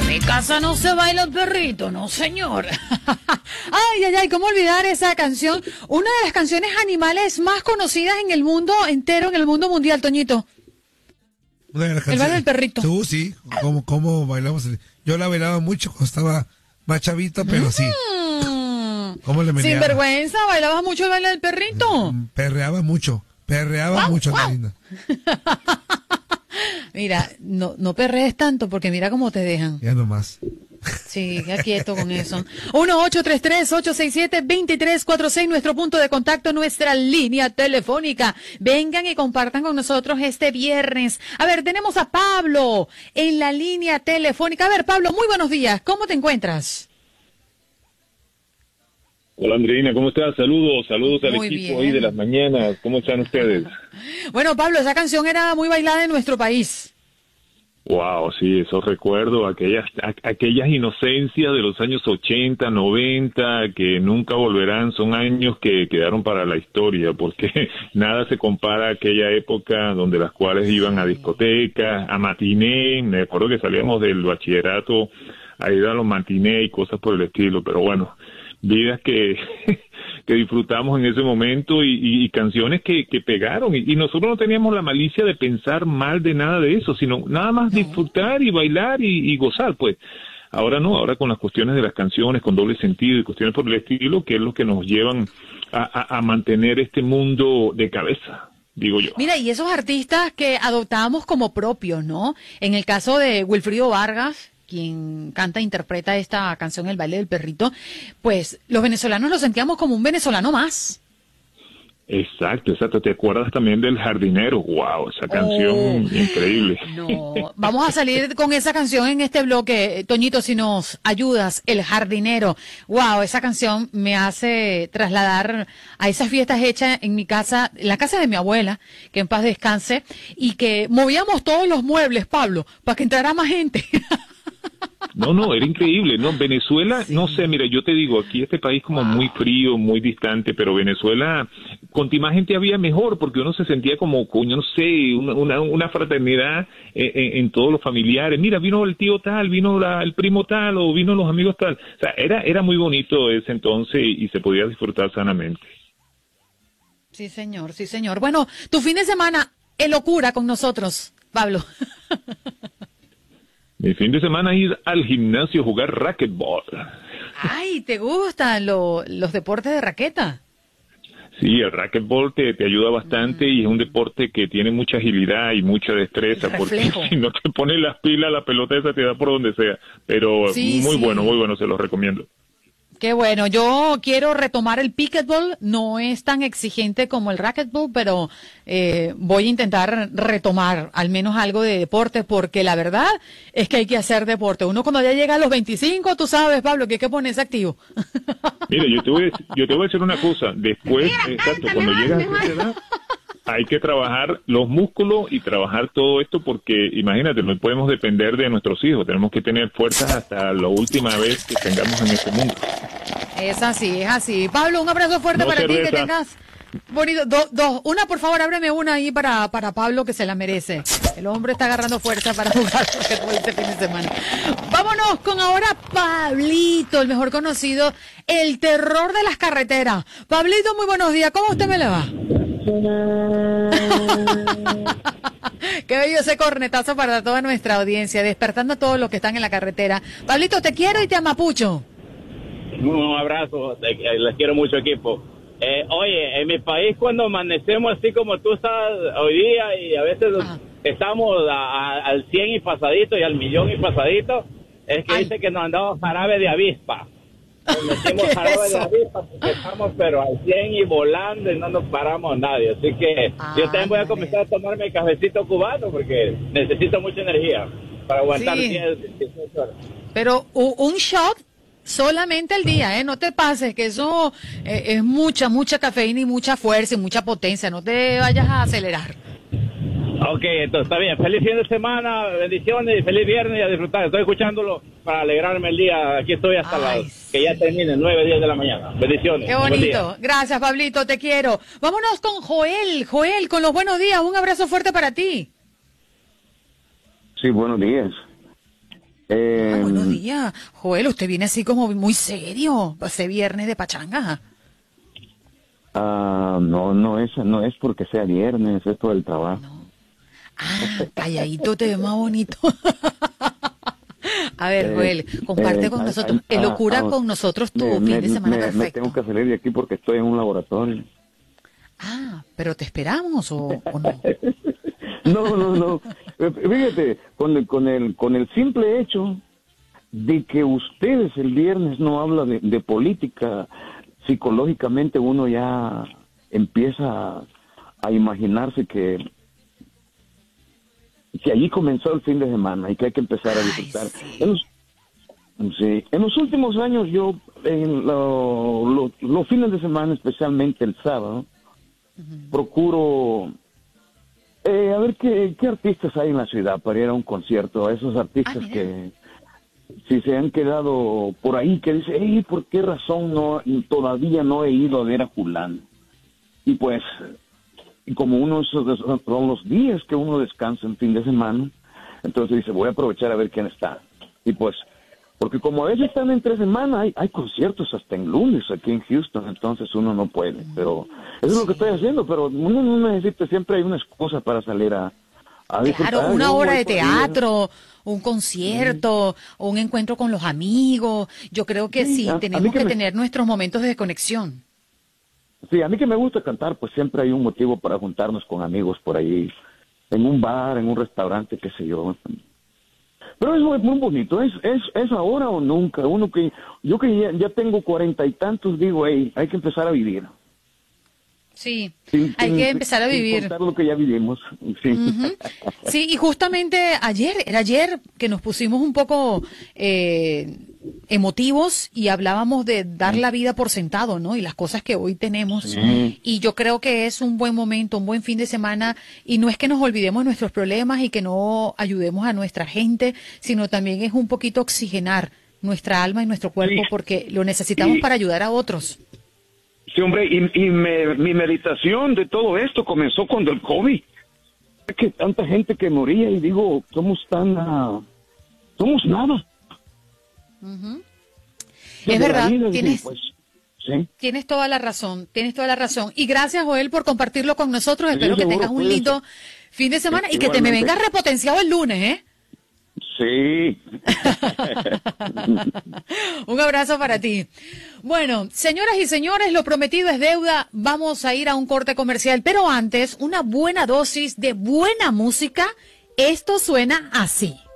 mi casa no se baila el perrito, no señor. Ay, ay, ay, ¿cómo olvidar esa canción? Una de las canciones animales más conocidas en el mundo entero, en el mundo mundial, Toñito. El baile del perrito. Tú sí, ¿cómo bailamos? Yo la bailaba mucho cuando estaba más chavita, pero sí. ¿Cómo le meneaba? Sin vergüenza, bailabas mucho el baile del perrito. Perreaba mucho, Guau. linda. Mira, no perrees tanto porque mira cómo te dejan. Ya nomás. Sí, ya quieto con eso. 1-833-867-2346, nuestro punto de contacto, nuestra línea telefónica. Vengan y compartan con nosotros este viernes. A ver, tenemos a Pablo en la línea telefónica. A ver, Pablo, muy buenos días. ¿Cómo te encuentras? Hola, Andreina, ¿cómo estás? Saludos al Muy equipo bien. ahí de las mañanas. ¿Cómo están ustedes? Bueno, Pablo, esa canción era muy bailada en nuestro país. Wow, sí, esos recuerdos, aquellas inocencias de los años 80, 90, que nunca volverán, son años que quedaron para la historia, porque nada se compara a aquella época donde las cuales iban a discotecas, a matiné. Me acuerdo que salíamos del bachillerato a ir a los matiné y cosas por el estilo, pero bueno, vidas que disfrutamos en ese momento y canciones que pegaron y nosotros no teníamos la malicia de pensar mal de nada de eso, sino nada más disfrutar y bailar y gozar, pues. Ahora no, ahora con las cuestiones de las canciones con doble sentido y cuestiones por el estilo, que es lo que nos llevan a mantener este mundo de cabeza, digo yo. Mira, y esos artistas que adoptamos como propios, ¿no? En el caso de Wilfrido Vargas, quien canta e interpreta esta canción, El baile del perrito, pues los venezolanos lo sentíamos como un venezolano más. Exacto. ¿Te acuerdas también del Jardinero? Wow, esa canción increíble. No, vamos a salir con esa canción en este bloque, Toñito, si nos ayudas, El Jardinero. Wow, esa canción me hace trasladar a esas fiestas hechas en mi casa, en la casa de mi abuela, que en paz descanse, y que movíamos todos los muebles, Pablo, para que entrara más gente. No, era increíble, ¿no? Venezuela, sí. No sé, mira, yo te digo, aquí este país como muy frío, muy distante, pero Venezuela, cuanto más gente había mejor, porque uno se sentía como, coño, no sé, una fraternidad en todos los familiares. Mira, vino el tío tal, vino el primo tal, o vino los amigos tal. O sea, era muy bonito ese entonces y se podía disfrutar sanamente. Sí, señor, sí, señor. Bueno, tu fin de semana es locura con nosotros, Pablo. Mi fin de semana ir al gimnasio a jugar racquetball. Ay, ¿te gustan los deportes de raqueta? Sí, el racquetball te ayuda bastante y es un deporte que tiene mucha agilidad y mucha destreza, porque si no te pones las pilas, la pelota esa te da por donde sea. Pero sí, muy bueno, se los recomiendo. Qué bueno, yo quiero retomar el pickleball, no es tan exigente como el racquetball, pero voy a intentar retomar al menos algo de deporte, porque la verdad es que hay que hacer deporte. Uno cuando ya llega a los 25, tú sabes, Pablo, que hay que ponerse activo. Mira, yo te voy a decir una cosa, después, exacto, cuando llegas a esa edad, hay que trabajar los músculos y trabajar todo esto porque, imagínate, no podemos depender de nuestros hijos, tenemos que tener fuerzas hasta la última vez que tengamos en este mundo. Es así, es así. Pablo, un abrazo fuerte para ti, que tengas bonito. Una, por favor, ábreme una ahí para Pablo, que se la merece. El hombre está agarrando fuerza para jugar este fin de semana. Vámonos con ahora Pablito, el mejor conocido, el terror de las carreteras. Pablito, muy buenos días, ¿cómo usted me le va? Qué bello ese cornetazo para toda nuestra audiencia, despertando a todos los que están en la carretera. Pablito, te quiero y te amapucho. Un abrazo, les quiero mucho, equipo. Oye, en mi país cuando amanecemos así como tú estás hoy día y a veces estamos al 100 y pasadito y al millón y pasadito, es que dice que nos andamos jarabe de avispa. Nos metimos jarabe de avispa porque estamos pero al 100 y volando y no nos paramos nadie. Así que yo también voy a comenzar a tomarme el cafecito cubano porque necesito mucha energía para aguantar 10, 18 horas. Pero un shot solamente al día, no te pases, que eso es mucha cafeína y mucha fuerza y mucha potencia, no te vayas a acelerar. Ok, entonces está bien. Feliz fin de semana, bendiciones y feliz viernes y a disfrutar. Estoy escuchándolo para alegrarme el día. Aquí estoy hasta que ya termine, 9, 10 de la mañana. Bendiciones. Qué bonito. Gracias, Pablito, te quiero. Vámonos con Joel. Joel, con los buenos días. Un abrazo fuerte para ti. Sí, buenos días. Buenos días. Joel, usted viene así como muy serio. Ese viernes de pachanga. No es porque sea viernes, es por el trabajo. No. Calladito te ve más bonito. A ver, Joel, comparte con nosotros, locura con nosotros tu fin de semana perfecto. Me tengo que salir de aquí porque estoy en un laboratorio. ¿Pero te esperamos o no? No. Fíjate, con el simple hecho de que ustedes el viernes no hablan de política, psicológicamente uno ya empieza a imaginarse que allí comenzó el fin de semana y que hay que empezar a disfrutar. Sí. En los últimos años yo, en los fines de semana, especialmente el sábado, procuro a ver qué artistas hay en la ciudad para ir a un concierto, a esos artistas que si se han quedado por ahí, que dicen, ¿por qué razón todavía no he ido a ver a fulano? Y pues, como son los días que uno descansa en fin de semana, entonces dice, voy a aprovechar a ver quién está. Y pues, porque como a veces están entre semana, hay conciertos hasta en lunes aquí en Houston, entonces uno no puede. Pero eso es lo que estoy haciendo, pero uno no necesita, siempre hay una excusa para salir a disfrutar. Claro, una obra de teatro, un concierto, o un encuentro con los amigos. Yo creo que sí, tenemos que tener nuestros momentos de desconexión. Sí, a mí que me gusta cantar, pues siempre hay un motivo para juntarnos con amigos por ahí, en un bar, en un restaurante, qué sé yo. Pero es muy bonito, es ahora o nunca. Yo que ya tengo 40 y tantos, digo, hay que empezar a vivir. Sí, hay que empezar a vivir. Contar lo que ya vivimos. Sí. Sí, y justamente era ayer que nos pusimos un poco emotivos y hablábamos de dar la vida por sentado, ¿no? Y las cosas que hoy tenemos. Y yo creo que es un buen momento, un buen fin de semana. Y no es que nos olvidemos de nuestros problemas y que no ayudemos a nuestra gente, sino también es un poquito oxigenar nuestra alma y nuestro cuerpo porque lo necesitamos para ayudar a otros. Sí, hombre, y mi meditación de todo esto comenzó cuando el COVID. Que tanta gente que moría y digo, somos nada. Es verdad, tienes toda la razón, Y gracias, Joel, por compartirlo con nosotros. Espero que tengas un lindo fin de semana y que te me vengas repotenciado el lunes, ¿eh? Sí. Un abrazo para ti. Bueno, señoras y señores, lo prometido es deuda. Vamos a ir a un corte comercial, pero antes, una buena dosis de buena música. Esto suena así.